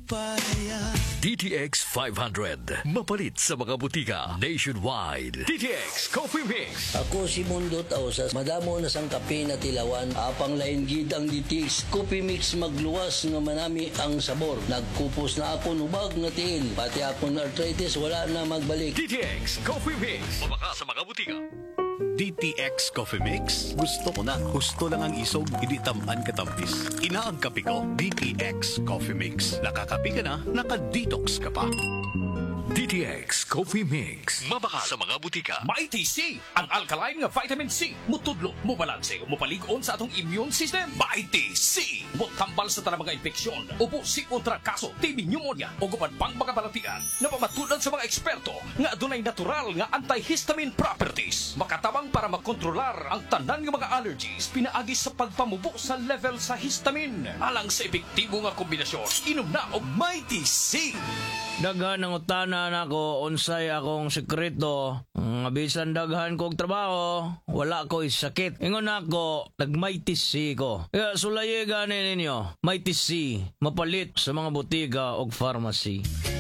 DTX 500. Mapalit sa mga butika nationwide. DTX Coffee Mix. Ako si Mundo Tausas, madamo na sang kape na tilawan, apang lain gid ang DTX Coffee Mix magluwas nga manami ang sabor. Nagkupos na ako nubag nga tiil, pati ako na arthritis wala na magbalik. DTX Coffee Mix. Mabaka sa mga butika. DTX Coffee Mix. Gusto ko na. Gusto lang ang isog, hindi taman katampis. Inaang kape ko, DTX Coffee Mix. Nakakape ka na, naka-detox ka pa. DTX Coffee Mix. Mabaka sa mga butika. Mighty C, ang alkaline nga vitamin C. Mutudlo, mubalanse, mupaligon sa atong immune system. Mighty C, mutambal sa tanang mga infeksyon. Ubo si kontra kaso, TB pneumonia, o gupan pang mga balatian. Napamatulan sa mga eksperto nga adunay natural nga antihistamine properties. Makatabang para makontrolar ang tanan nga mga allergies pinaagi sa pagpamubo sa level sa histamine. Alang sa epektibo nga kombinasyon, inom na og Mighty C. Daghan ang utanan ako, unsay akong sekreto. Nga bisan daghan kog trabaho, wala ko sakit. Ingon ako, nag-Mighty C ko. Kaya sulaye gani ninyo, Mighty C, mapalit sa mga butika o pharmacy.